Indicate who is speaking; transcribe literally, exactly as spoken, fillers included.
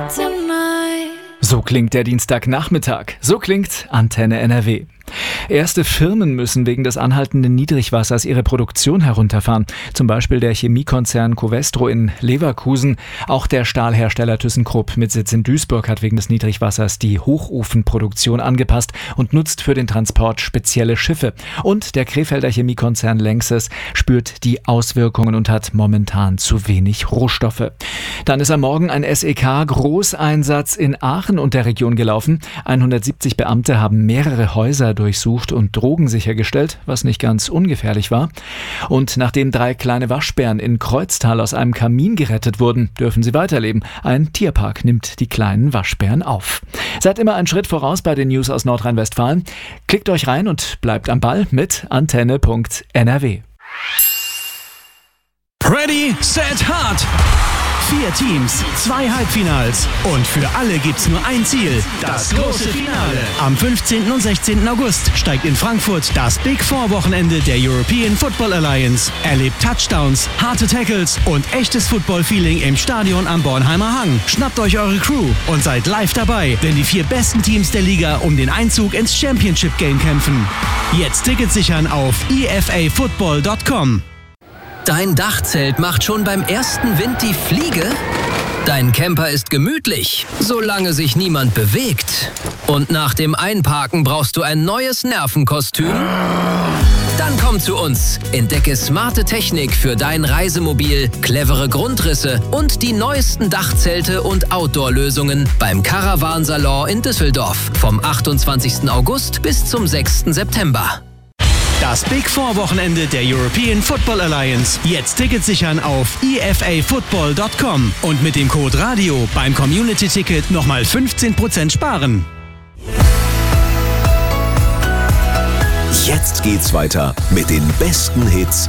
Speaker 1: So klingt der Dienstagnachmittag. So klingt Antenne N R W. Erste Firmen müssen wegen des anhaltenden Niedrigwassers ihre Produktion herunterfahren. Zum Beispiel der Chemiekonzern Covestro in Leverkusen. Auch der Stahlhersteller ThyssenKrupp mit Sitz in Duisburg hat wegen des Niedrigwassers die Hochofenproduktion angepasst und nutzt für den Transport spezielle Schiffe. Und der Krefelder Chemiekonzern Lanxess spürt die Auswirkungen und hat momentan zu wenig Rohstoffe. Dann ist am Morgen ein S E K-Großeinsatz in Aachen und der Region gelaufen. hundertsiebzig Beamte haben mehrere Häuser durchsucht und Drogen sichergestellt, was nicht ganz ungefährlich war. Und nachdem drei kleine Waschbären in Kreuztal aus einem Kamin gerettet wurden, dürfen sie weiterleben. Ein Tierpark nimmt die kleinen Waschbären auf. Seid immer einen Schritt voraus bei den News aus Nordrhein-Westfalen. Klickt euch rein und bleibt am Ball mit antenne punkt n r w.
Speaker 2: Ready, set, hard! Vier Teams, zwei Halbfinals und für alle gibt's nur ein Ziel, das große Finale. Am fünfzehnten und sechzehnten August steigt in Frankfurt das Big Four Wochenende der European Football Alliance. Erlebt Touchdowns, harte Tackles und echtes Football-Feeling im Stadion am Bornheimer Hang. Schnappt euch eure Crew und seid live dabei, wenn die vier besten Teams der Liga um den Einzug ins Championship Game kämpfen. Jetzt Tickets sichern auf e f a football punkt com.
Speaker 3: Dein Dachzelt macht schon beim ersten Wind die Fliege? Dein Camper ist gemütlich, solange sich niemand bewegt. Und nach dem Einparken brauchst du ein neues Nervenkostüm? Dann komm zu uns. Entdecke smarte Technik für dein Reisemobil, clevere Grundrisse und die neuesten Dachzelte und Outdoor-Lösungen beim Caravansalon in Düsseldorf vom achtundzwanzigsten August bis zum sechsten September.
Speaker 2: Das Big Four Wochenende der European Football Alliance. Jetzt Tickets sichern auf e f a football punkt com und mit dem Code RADIO beim Community Ticket nochmal fünfzehn Prozent sparen.
Speaker 4: Jetzt geht's weiter mit den besten Hits